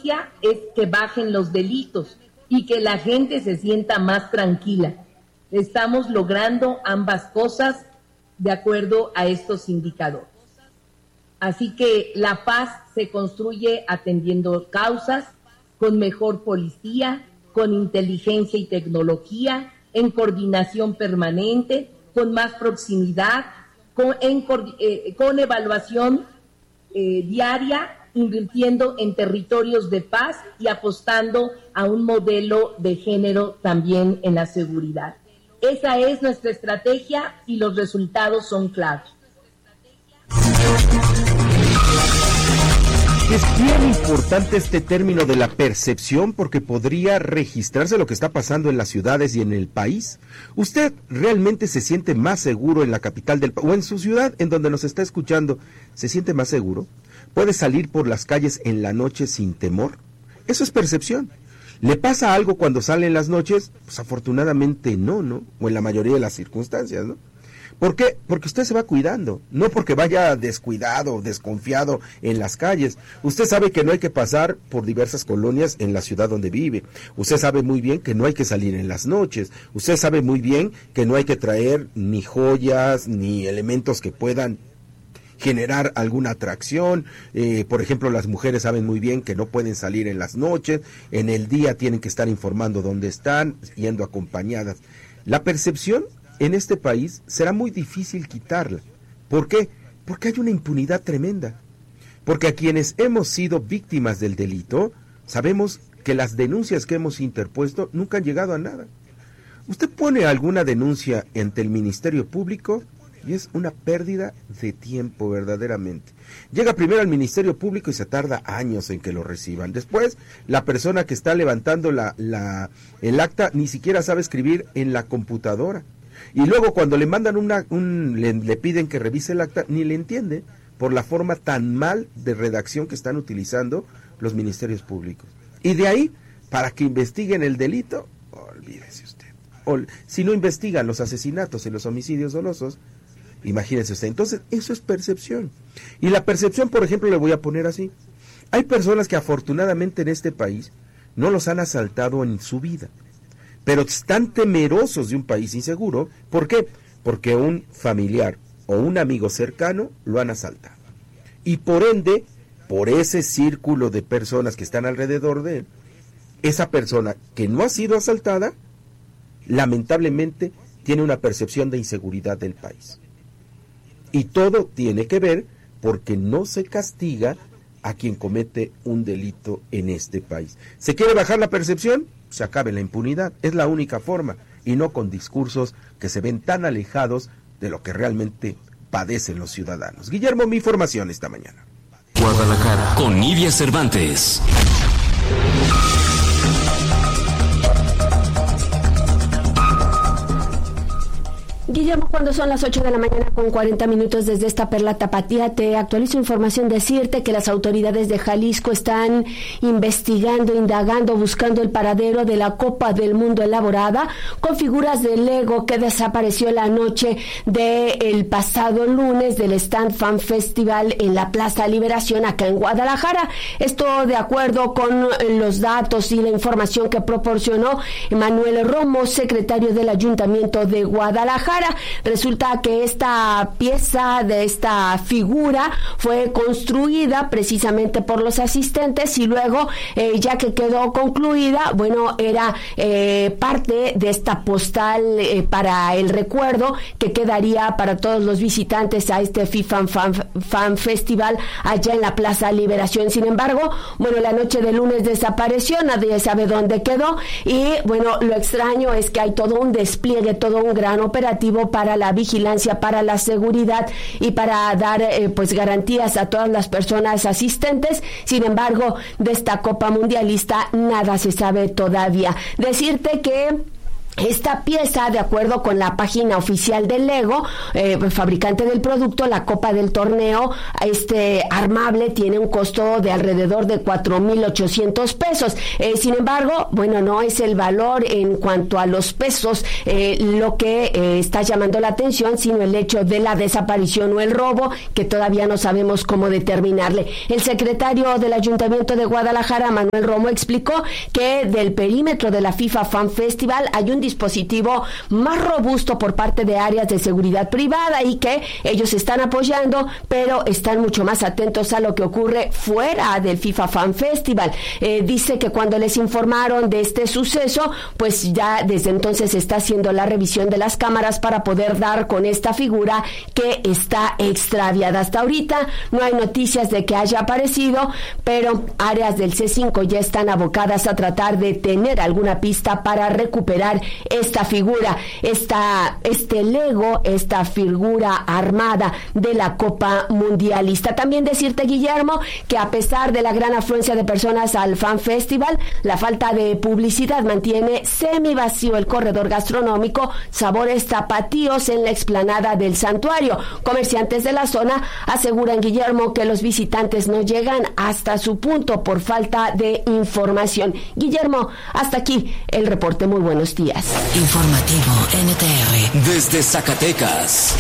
noticia es que bajen los delitos y que la gente se sienta más tranquila. Estamos logrando ambas cosas de acuerdo a estos indicadores. Así que la paz se construye atendiendo causas, con mejor policía, con inteligencia y tecnología, en coordinación permanente, con más proximidad, con evaluación diaria, invirtiendo en territorios de paz y apostando a un modelo de género también en la seguridad. Esa es nuestra estrategia y los resultados son claros. Es bien importante este término de la percepción porque podría registrarse lo que está pasando en las ciudades y en el país. ¿Usted realmente se siente más seguro en la capital del país o en su ciudad en donde nos está escuchando? ¿Se siente más seguro? ¿Puede salir por las calles en la noche sin temor? Eso es percepción. ¿Le pasa algo cuando sale en las noches? Pues afortunadamente no, o en la mayoría de las circunstancias, ¿no? ¿Por qué? Porque usted se va cuidando, no porque vaya descuidado, desconfiado en las calles. Usted sabe que no hay que pasar por diversas colonias en la ciudad donde vive. Usted sabe muy bien que no hay que salir en las noches. Usted sabe muy bien que no hay que traer ni joyas, ni elementos que puedan generar alguna atracción. Por ejemplo, las mujeres saben muy bien que no pueden salir en las noches. En el día tienen que estar informando dónde están, yendo acompañadas. La percepción en este país será muy difícil quitarla. ¿Por qué? Porque hay una impunidad tremenda. Porque a quienes hemos sido víctimas del delito, sabemos que las denuncias que hemos interpuesto nunca han llegado a nada. Usted pone alguna denuncia ante el Ministerio Público y es una pérdida de tiempo verdaderamente. Llega primero al Ministerio Público y se tarda años en que lo reciban. Después, la persona que está levantando el acta ni siquiera sabe escribir en la computadora. Y luego cuando le mandan le piden que revise el acta, ni le entiende por la forma tan mal de redacción que están utilizando los ministerios públicos. Y de ahí, para que investiguen el delito, olvídese usted. Si no investigan los asesinatos y los homicidios dolosos, imagínese usted. Entonces, eso es percepción. Y la percepción, por ejemplo, le voy a poner así. Hay personas que afortunadamente en este país no los han asaltado en su vida, pero están temerosos de un país inseguro. ¿Por qué? Porque un familiar o un amigo cercano lo han asaltado. Y por ende, por ese círculo de personas que están alrededor de él, esa persona que no ha sido asaltada, lamentablemente tiene una percepción de inseguridad del país. Y todo tiene que ver porque no se castiga a quien comete un delito en este país. ¿Se quiere bajar la percepción? Se acabe la impunidad. Es la única forma, y no con discursos que se ven tan alejados de lo que realmente padecen los ciudadanos. Guillermo, mi información esta mañana. Guadalajara, con Nidia Cervantes. Guillermo, cuando son las 8 de la mañana con 40 minutos desde esta Perla Tapatía, te actualizo información, decirte que las autoridades de Jalisco están investigando, indagando, buscando el paradero de la Copa del Mundo elaborada con figuras de Lego que desapareció la noche del pasado lunes del Stand Fan Festival en la Plaza Liberación acá en Guadalajara. Esto de acuerdo con los datos y la información que proporcionó Manuel Romo, secretario del Ayuntamiento de Guadalajara. Resulta que esta pieza de esta figura fue construida precisamente por los asistentes y luego, ya que quedó concluida, bueno, era parte de esta postal para el recuerdo que quedaría para todos los visitantes a este FIFA Fan Festival allá en la Plaza Liberación. Sin embargo, bueno, la noche de lunes desapareció, nadie sabe dónde quedó y, bueno, lo extraño es que hay todo un despliegue, todo un gran operativo para la vigilancia, para la seguridad y para dar pues garantías a todas las personas asistentes. Sin embargo, de esta Copa Mundialista nada se sabe todavía. Decirte que Esta pieza, de acuerdo con la página oficial de Lego, fabricante del producto, la copa del torneo, armable, tiene un costo de alrededor de 4,800 pesos. Sin embargo, bueno, no es el valor en cuanto a los pesos lo que está llamando la atención, sino el hecho de la desaparición o el robo, que todavía no sabemos cómo determinarle. El secretario del Ayuntamiento de Guadalajara, Manuel Romo, explicó que del perímetro de la FIFA Fan Festival hay un dispositivo más robusto por parte de áreas de seguridad privada y que ellos están apoyando, pero están mucho más atentos a lo que ocurre fuera del FIFA Fan Festival. Dice que cuando les informaron de este suceso, pues ya desde entonces se está haciendo la revisión de las cámaras para poder dar con esta figura que está extraviada. Hasta ahorita no hay noticias de que haya aparecido, pero áreas del C5 ya están abocadas a tratar de tener alguna pista para recuperar esta figura, este Lego, esta figura armada de la Copa Mundialista. También decirte, Guillermo, que a pesar de la gran afluencia de personas al Fan Festival, la falta de publicidad mantiene semivacío el corredor gastronómico Sabores Tapatíos en la explanada del santuario. Comerciantes de la zona aseguran, Guillermo, que los visitantes no llegan hasta su punto por falta de información. Guillermo, hasta aquí el reporte. Muy buenos días. Informativo NTR desde Zacatecas.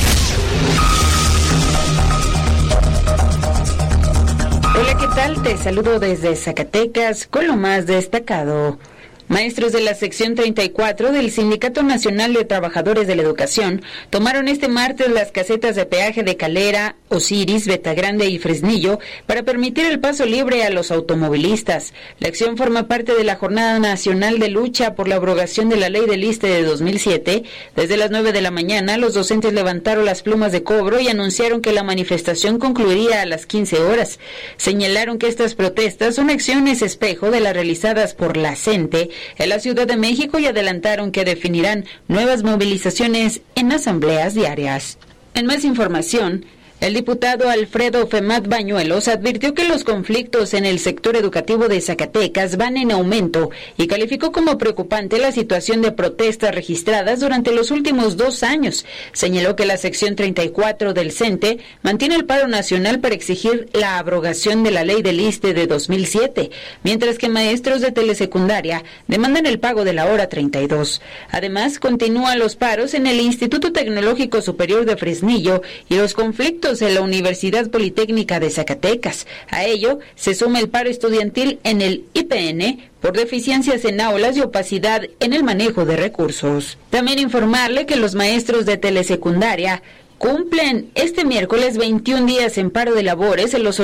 Hola, ¿qué tal? Te saludo desde Zacatecas con lo más destacado. Maestros de la sección 34 del Sindicato Nacional de Trabajadores de la Educación tomaron este martes las casetas de peaje de Calera, Osiris, Betagrande y Fresnillo para permitir el paso libre a los automovilistas. La acción forma parte de la Jornada Nacional de Lucha por la abrogación de la Ley del ISSSTE de 2007. Desde las 9 de la mañana, los docentes levantaron las plumas de cobro y anunciaron que la manifestación concluiría a las 15 horas. Señalaron que estas protestas son acciones espejo de las realizadas por la CENTE en la Ciudad de México y adelantaron que definirán nuevas movilizaciones en asambleas diarias. En más información, el diputado Alfredo Femat Bañuelos advirtió que los conflictos en el sector educativo de Zacatecas van en aumento y calificó como preocupante la situación de protestas registradas durante los últimos 2 años. Señaló que la sección 34 del CENTE mantiene el paro nacional para exigir la abrogación de la ley del ISSSTE de 2007, mientras que maestros de telesecundaria demandan el pago de la hora 32. Además, continúan los paros en el Instituto Tecnológico Superior de Fresnillo y los conflictos en la Universidad Politécnica de Zacatecas. A ello se suma el paro estudiantil en el IPN por deficiencias en aulas y opacidad en el manejo de recursos. También informarle que los maestros de telesecundaria cumplen este miércoles 21 días en paro de labores en los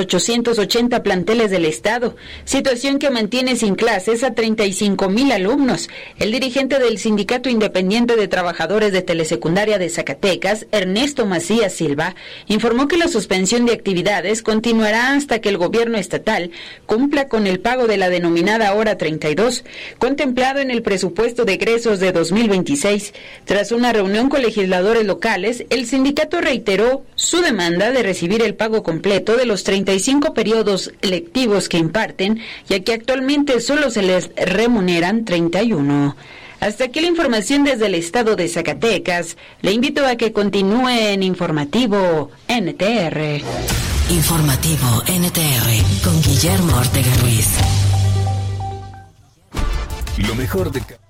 880 planteles del Estado, situación que mantiene sin clases a 35,000 alumnos. El dirigente del Sindicato Independiente de Trabajadores de Telesecundaria de Zacatecas, Ernesto Macías Silva, informó que la suspensión de actividades continuará hasta que el gobierno estatal cumpla con el pago de la denominada hora 32, contemplado en el presupuesto de egresos de 2026. Tras una reunión con legisladores locales, el sindicato reiteró su demanda de recibir el pago completo de los 35 periodos lectivos que imparten, ya que actualmente solo se les remuneran 31. Hasta aquí la información desde el estado de Zacatecas. Le invito a que continúe en Informativo NTR. Informativo NTR con Guillermo Ortega Ruiz. Lo mejor de